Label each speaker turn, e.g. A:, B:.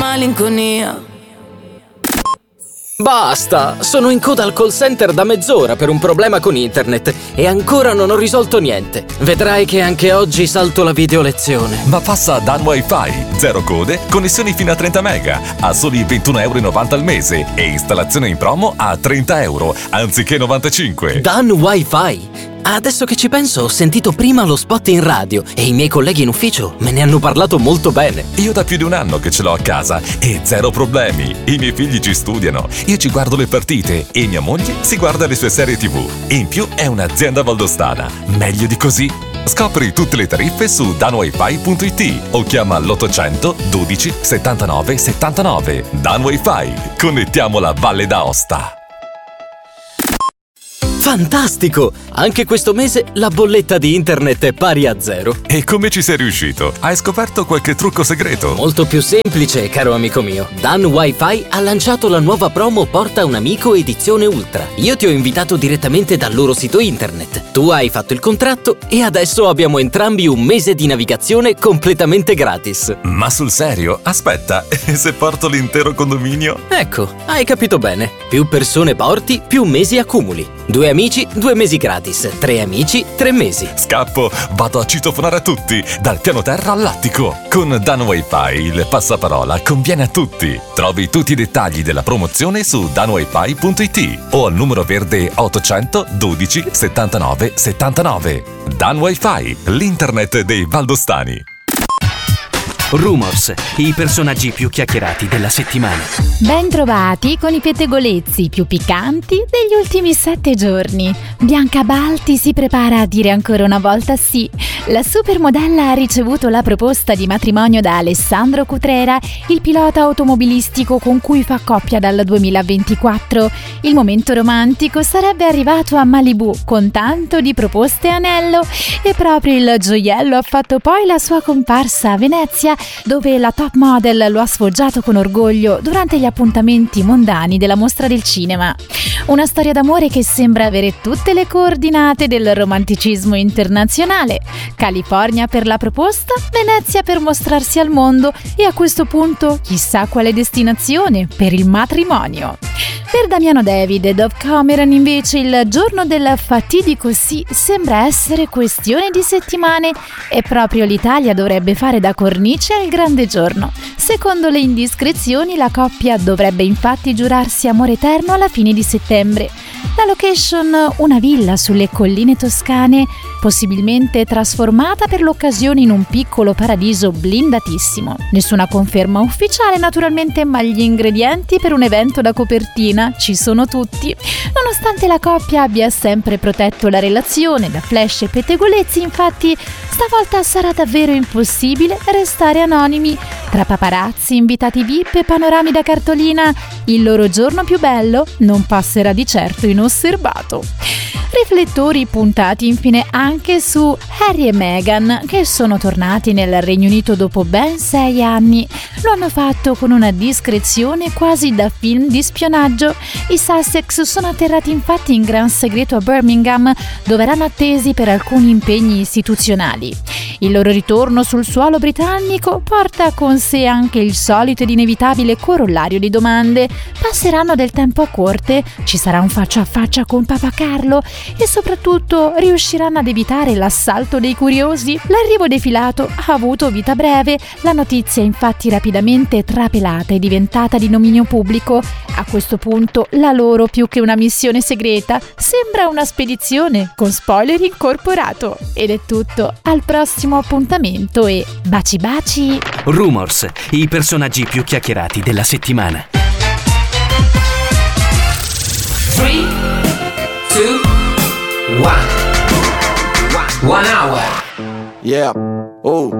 A: malinconia.
B: Basta! Sono in coda al call center da mezz'ora per un problema con internet e ancora non ho risolto niente. Vedrai che anche oggi salto la video lezione.
C: Ma passa a Dan Wi-Fi. Zero code, connessioni fino a 30 mega, a soli €21,90 al mese e installazione in promo a €30, anziché 95.
B: Dan Wi-Fi? Adesso che ci penso, ho sentito prima lo spot in radio e i miei colleghi in ufficio me ne hanno parlato molto bene.
C: Io da più di un anno che ce l'ho a casa e zero problemi. I miei figli ci studiano, io ci guardo le partite e mia moglie si guarda le sue serie TV. E in più è un'azienda valdostana. Meglio di così? Scopri tutte le tariffe su danwifi.it o chiama l'800 12 79 79. Dan Wi-Fi. Connettiamo la Valle d'Aosta.
B: Fantastico! Anche questo mese la bolletta di internet è pari a zero.
C: E come ci sei riuscito? Hai scoperto qualche trucco segreto?
B: Molto più semplice, caro amico mio. Dan Wi-Fi ha lanciato la nuova promo Porta un amico edizione Ultra. Io ti ho invitato direttamente dal loro sito internet. Tu hai fatto il contratto e adesso abbiamo entrambi un mese di navigazione completamente gratis.
C: Ma sul serio? Aspetta, e se porto l'intero condominio?
B: Ecco, hai capito bene. Più persone porti, più mesi accumuli. 2 amici, 2 mesi gratis. 3 amici, 3 mesi.
C: Scappo, vado a citofonare a tutti, dal piano terra all'attico. Con Dan Wi-Fi il passaparola conviene a tutti. Trovi tutti i dettagli della promozione su danwifi.it o al numero verde 800 12 79 79. Dan Wi-Fi, l'internet dei valdostani.
D: Rumors, i personaggi più chiacchierati della settimana.
E: Ben trovati con i pettegolezzi più piccanti degli ultimi 7 giorni. Bianca Balti si prepara a dire ancora una volta sì. La supermodella ha ricevuto la proposta di matrimonio da Alessandro Cutrera, il pilota automobilistico con cui fa coppia dal 2024. Il momento romantico sarebbe arrivato a Malibu con tanto di proposte anello e proprio il gioiello ha fatto poi la sua comparsa a Venezia, dove la top model lo ha sfoggiato con orgoglio durante gli appuntamenti mondani della Mostra del Cinema. Una storia d'amore che sembra avere tutte le coordinate del romanticismo internazionale. California per la proposta, Venezia per mostrarsi al mondo e a questo punto chissà quale destinazione per il matrimonio. Per Damiano David e Dove Cameron invece il giorno del fatidico sì sembra essere questione di settimane e proprio l'Italia dovrebbe fare da cornice al grande giorno. Secondo le indiscrezioni la coppia dovrebbe infatti giurarsi amore eterno alla fine di settembre. La location, una villa sulle colline toscane, possibilmente trasformata per l'occasione in un piccolo paradiso blindatissimo. Nessuna conferma ufficiale naturalmente, ma gli ingredienti per un evento da copertina ci sono tutti. Nonostante la coppia abbia sempre protetto la relazione da flash e pettegolezzi, infatti stavolta sarà davvero impossibile restare anonimi. Tra paparazzi, invitati VIP e panorami da cartolina, il loro giorno più bello non passerà di certo inosservato. Riflettori puntati infine anche su Harry e Meghan, che sono tornati nel Regno Unito dopo ben 6 anni. Lo hanno fatto con una discrezione quasi da film di spionaggio. I Sussex sono atterrati infatti in gran segreto a Birmingham, dove erano attesi per alcuni impegni istituzionali. Il loro ritorno sul suolo britannico porta con sé anche il solito ed inevitabile corollario di domande. Passeranno del tempo a corte? Ci sarà un faccia a faccia con Papa Carlo? E soprattutto riusciranno ad evitare l'assalto dei curiosi? L'arrivo defilato ha avuto vita breve. La notizia infatti rapidamente trapelata è diventata di dominio pubblico. A questo punto la loro, più che una missione segreta, sembra una spedizione con spoiler incorporato. Ed è tutto, al prossimo appuntamento e baci baci!
D: Rumors, i personaggi più chiacchierati della settimana.
A: 3, 2, 1 hour.
F: Yeah. Oh.